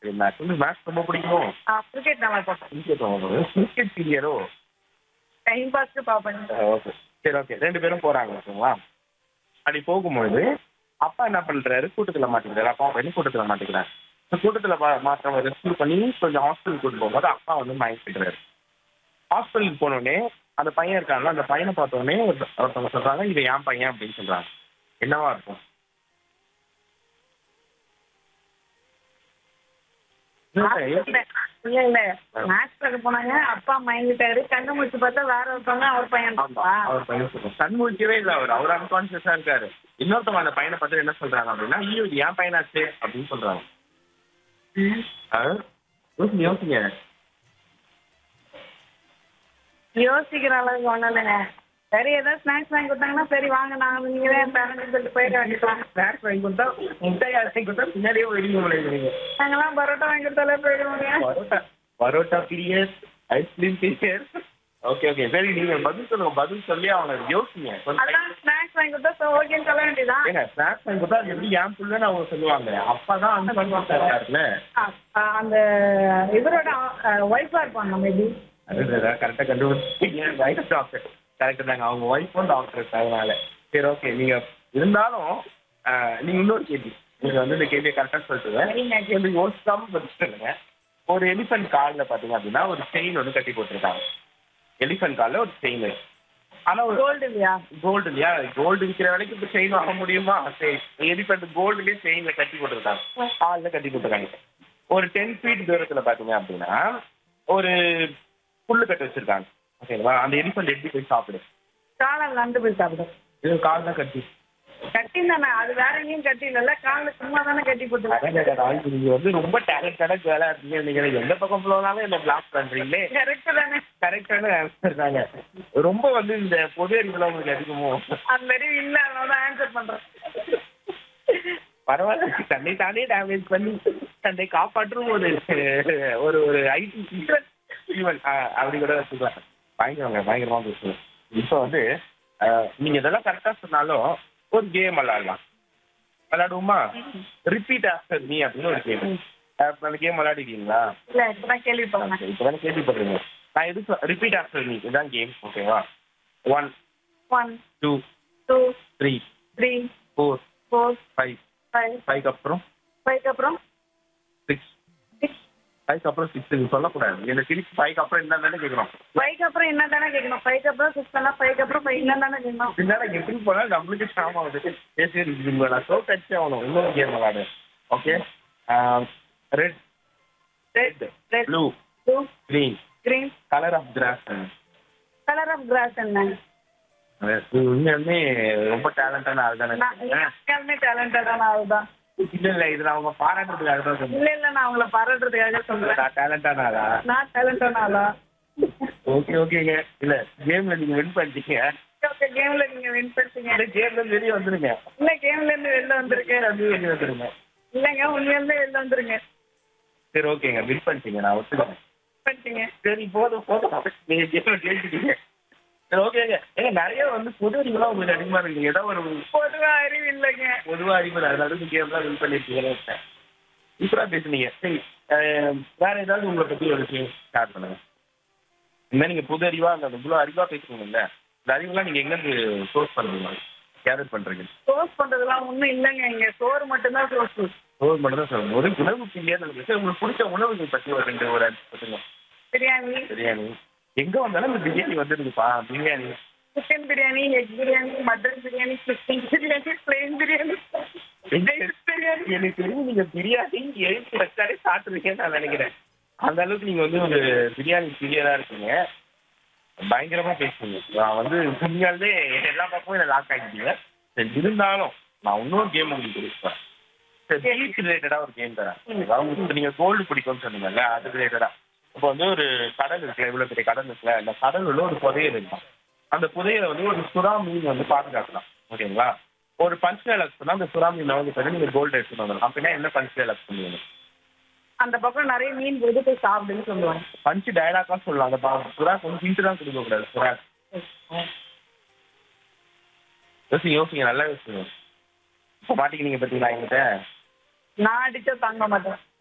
Maths ரொம்ப பிடிக்கும். Cricket நல்லா பார்ப்பேன். கிரிக்கெட் சீரியரோ? டைம் பாஸ்க்கு பார்ப்பேன். ஓகே, சரி, ஓகே. 2 பேரும் போறாங்க, ஓகேங்களா? அப்படி போகும்பொழுது அப்பா என்ன பண்றாரு, கூட்டத்தில் மாட்டிக்கிறாரு. அப்பா பண்ணி கூட்டத்தில் மாட்டிக்கிறாரு. கூட்டத்தில் மாற்றம் ரெஸ்கியூ பண்ணி கொஞ்சம் ஹாஸ்பிட்டல் கூட்டு போகும்போது அப்பா வந்து மயக்கிடுறாரு. ஹாஸ்பிட்டலுக்கு போனோடனே அந்த பையன் இருக்காங்க, அந்த பையனை பார்த்தோடனே ஒருத்தவங்க சொல்றாங்க, இது என் பையன் அப்படின்னு சொல்றாங்க. என்னவா இருக்கும்? இல்ல மேட்ச் பார்க்க போனாங்க, அப்பா மயங்கிட்டாரு. கண்ணு முடிச்சு பார்த்தா வேற ஒருத்தவங்க அவர் பையன். அவர் பையன் சொல்றோம், கண் முழிக்கவே இல்லை. அவர் அன்கான்சியஸா இருக்காரு. இன்னொருத்தவங்க அந்த பையனை பார்த்து என்ன சொல்றாங்க அப்படின்னா, ஐயோ இது என் பையனாச்சு அப்படின்னு சொல்றாங்க. யோசிங்க. யோசிக்கிற அளவுக்கு ஒண்ணும் இல்லைங்க. சரி, ஏதாவது ஸ்நாக்ஸ் வாங்கி கொடுத்தாங்கன்னா சரி வாங்க, நாங்க நீங்களே பேரண்ட்ஸ் சொல்லிட்டு போயிட வேண்டியதான். ஸ்நாக்ஸ் வாங்கி கொடுத்தா, முட்டையை வாங்கி கொடுத்தா பின்னாடியே போயிடுங்க முடியுங்க. நாங்கெல்லாம் பரோட்டா வாங்கி கொடுத்தாலே போயிடுவோங்க. Parotta Pierer, ice cream Pierer. Okay, okay, சரி, நீங்க பதில் சொல்லுங்க. பதில் சொல்லி அவங்க யோசிங்க. அதான் ஸ்நாக்ஸ் வாங்கி கொடுத்தா ஓகேன்னு சொல்ல வேண்டியதான். ஏங்க ஸ்நாக்ஸ் வாங்கி கொடுத்தா அது எப்படி என் பிள்ளைன்னு அவங்க சொல்லுவாங்க. அப்பதான் அந்த இருக்காருல்ல, அந்த இவரோட ஒய்ஃபா இருப்பாங்க மேபி. அதுதான் கரெக்டா கண்டுபிடிச்சீங்க. வைஃப் டாக்டர் கரெக்ட் தாங்க, அவங்க ஒய்ஃபும் டாக்டர். அதனால சரி, ஓகே. நீங்க இருந்தாலும் நீங்க இன்னொரு கேள்வி, நீங்க வந்து இந்த கேள்வியை கரெக்டா சொல்லிட்டு கேள்வி யோசிக்காம பதில் சொல்லுங்க. ஒரு எலிஃபென்ட் காலில் பாத்தீங்க அப்படின்னா ஒரு செயின் ஒன்று கட்டி போட்டிருக்காங்க. எலிஃபென்ட் காலில் ஒரு செயின். ஆனா ஒரு கோல்டு இல்லையா? கோல்டு இல்லையா? கோல்டு விற்கிற வேலைக்கு இப்போ செயின் வாங்க முடியுமா? சரி, எலிஃபென்ட் கோல்டுலேயே செயின்ல கட்டி போட்டிருக்காங்க, காலில் கட்டி போட்டிருக்காங்க. ஒரு 10 feet தூரத்துல பாத்தீங்க அப்படின்னா ஒரு புல்லு கட்டு வச்சிருக்காங்க, ஓகேங்களா? அந்த எலிஃபென்ட் எப்படி போய் சாப்பிடு? காலில் நண்டு போய் சாப்பிடும். இது கால் தான் கட்டி தானே, அது வேற எங்கேயும் கட்டி இல்லைல்ல, காலில் சும்மா தானே கட்டி போட்டுருக்காங்க. நீங்க வந்து ரொம்ப டேலண்டான வேலை இருக்கீங்க. நீங்க எந்த பக்கம் போனாலும் என்ன பிளாக் பண்றீங்களே. கரெக்ட் தானே? கரெக்டான ஆன்சர் தாங்க. ரொம்ப வந்து இந்த பொது அறிவுல உங்களுக்கு அதிகமோ? அந்த அறிவு இல்லை, அதனால தான் ஆன்சர் பண்றேன். பரவாயில்ல, தன்னை தானே டேமேஜ் பண்ணி தன்னை காப்பாற்றும் ஒரு ஒரு ஒரு ஐடி ஈவன் அப்படி கூட வச்சுக்கலாம். பயங்கரமா பேசுவேன். இப்போ வந்து நீங்க இதெல்லாம் கரெக்டா சொன்னாலும் ஒரு கேம் விளையாடுவோமா? ரிப்பீட் ஆஃப்டர் மீ அப்படின்னு ஒரு கேம். அந்த கேம் விளையாடிட்டீங்களா? இல்ல, இப்பதான் கேள்விப்படுறேன். இப்பதானே கேள்விப்படுறீங்க. நான் எது ரிப்பீட் ஆஃப்டர் மீ இதுதான் கேம், ஓகேவா? 1 1 2 2 3 3 4 4 5 5 5 அப்புறம் 5 அப்புறம் 6 5 அப்புறம் 6 நீங்க சொல்லக்கூடாது. இந்த திருப்பி 5 அப்புறம் என்ன தானே கேட்கணும். 5 அப்புறம் என்ன தானே கேட்கணும். 5 அப்புறம் 6 தானே, 5 அப்புறம் 5 என்ன தானே கேட்கணும். இதனால எப்படி போனால் நம்மளுக்கு ஷாம் ஆகுது. சரி, நான் சோ டச் ஆகணும். இன்னொரு கேம் விளையாடு, okay? Red red red blue blue green green colour of cross. Colour of cross என்ன? உண்மையுமே ரொம்ப டேலண்டான ஆள் தானே? எல்லாருமே டேலண்டடான ஆள் தான். இல்ல இது நான் அவங்க பாராட்டுறதுக்காக தான் சொல்றேன். இல்ல நான் அவங்கள பாராட்டுறதுக்காக சொல்றேன். நான் டேலண்டான ஆளா? நான் டேலண்டான ஆளா? ஓகேங்க. இல்ல கேம்ல நீங்க வின் பண்ணிட்டீங்க. ஓகே, கேம்ல நீங்க வின் பண்ணிட்டீங்க. இல்ல கேம்ல இருந்து வெளியே வந்துருங்க. இல்ல கேம்ல இருந்து வெளில வந்திருக்கேன். வெளியே வந்துருங்க. இல்லங்க, உண்மையிலே வெளில வந்துருங்க. சரி, ஓகேங்க, வின் பண்ணிட்டீங்க, நான் ஒத்துக்கிறேன். பண்ணிட்டீங்க. சரி, போதும். நீங்க கேம்ல ஜெயிச்சிட்டீங்க. சரி, ஓகேங்க. ஏங்க நிறைய வந்து பொது அறிவுலாம் உங்களுக்கு அதிகமா இருக்குங்க. ஏதோ ஒரு பொதுவா அறிவு இல்லைங்க. பொதுவா அறிவு அதனால கேம்லாம் வின் பண்ணிருக்கீங்க. இப்பதான் பேசுனீங்க. சரி, வேற ஏதாவது உங்களை பத்தி ஒரு விஷயம் ஸ்டார்ட் பண்ணுங்க. இந்த மாதிரி நீங்க பொது அறிவா அந்த இவ்வளவு அறிவா பேசுறீங்கல்ல, இந்த அறிவுலாம் நீங்க எங்க இருந்து சோர்ஸ் பண்றீங்க, கேதர் பண்றீங்க? சோர்ஸ் பண்றதெல்லாம் ஒண்ணும் இல்லைங்க. இங்க சோறு மட்டும்தான் சோர்ஸ். சோறு மட்டும் தான் சொல்லுங்க. ஒரு உணவு பிரியாணி உங்களுக்கு பிடிச்ச உணவுகள் பத்தி ஒரு 2 ஒரு சொல்லுங்க. பிரியாணி. பிரியாணி எங்க வந்தாலும் இந்த biryani வந்துருக்குப்பா. Biryani, chicken biryani, egg biryani, mutton biryani, chicken biryani, plane biryani, biryani. எனக்கு தெரியும் நீங்க பிரியாணி எழுத்து வச்சாலே சாப்பிட்டுருக்கேன்னு நான் நினைக்கிறேன். அந்த அளவுக்கு நீங்க வந்து ஒரு பிரியாணி பிரியரா இருக்கீங்க. பயங்கரமா பேசுவீங்க. நான் வந்து உண்மையாலே எல்லா பக்கமும் என்ன லாக் ஆகிட்டீங்க. சரி, இருந்தாலும் நான் இன்னொரு கேம் உங்களுக்கு கொடுப்பேன். பீச் ரிலேட்டடா ஒரு கேம் தரேன். உங்களுக்கு நீங்க கோல்டு பிடிக்கும்னு சொன்னீங்கல்ல, அது ரிலேட்டடா. இப்போ வந்து ஒரு கடல் இருக்குல்ல, இவ்வளவு பெரிய கடல் இருக்குல்ல, அந்த கடல் உள்ள ஒரு புதையல் இருக்கும். அந்த புதையலை வந்து ஒரு சுறா மீன் வந்து பாதுகாக்கலாம், ஓகேங்களா? ஒரு பஞ்ச் டைலாக் சொன்னா அந்த சுறா மீன் வந்து நீங்க கோல்டு எடுத்துட்டு வந்துடும். அப்படின்னா என்ன பஞ்ச் டைலாக் சொல்லுவீங்க? அந்த பக்கம் நிறைய மீன் போது போய் சாப்பிடுன்னு சொல்லுவாங்க. பஞ்ச் டைலாக்கா சொல்லலாம். அந்த சுறா கொஞ்சம் ஹிண்ட் தான் கொடுக்க கூடாது. சுறா யோசிங்க, நல்லா யோசிங்க. இப்போ மாட்டிக்கினீங்க பார்த்தீங்களா என்கிட்ட? நான் அடிச்சா தாங்க மாட்டேன்.